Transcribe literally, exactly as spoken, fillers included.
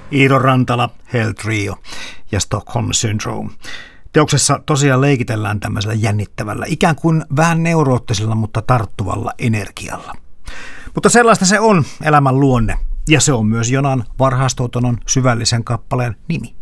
Iiro Rantala, Hell Trio ja Stockholm Syndrome. Teoksessa tosiaan leikitellään tämmöisellä jännittävällä, ikään kuin vähän neuroottisella, mutta tarttuvalla energialla. Mutta sellaista se on elämän luonne, ja se on myös jonan varhaistuotannon syvällisen kappaleen nimi.